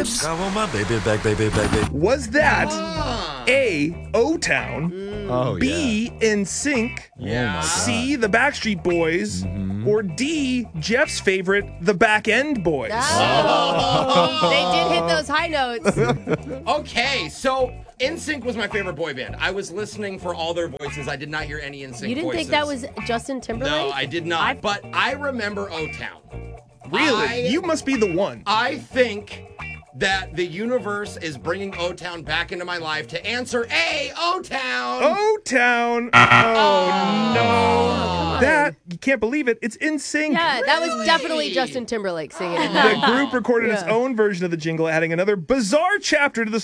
lips. I want my baby back, baby back, baby. Was that A, O-Town, Oh, B, NSYNC, yeah. C, the Backstreet Boys, or D, Jeff's favorite, the Back End Boys? Oh, they did hit those high notes. Okay, so NSYNC was my favorite boy band. I was listening for all their voices. I did not hear any NSYNC voices. You didn't think that was Justin Timberlake? No, I did not. But I remember O-Town. Really? You must be the one. I think that the universe is bringing O-Town back into my life to answer A, O-Town. O-Town. Oh, no. That, you can't believe it. It's NSYNC. Yeah, that was definitely Justin Timberlake singing. The group recorded its own version of the jingle, adding another bizarre chapter to the